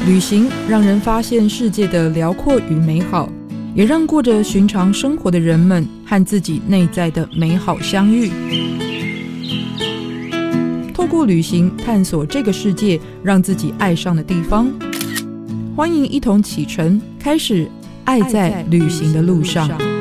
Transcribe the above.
旅行让人发现世界的辽阔与美好，也让过着寻常生活的人们和自己内在的美好相遇。透过旅行探索这个世界让自己爱上的地方。欢迎一同启程，开始爱在旅行的路上。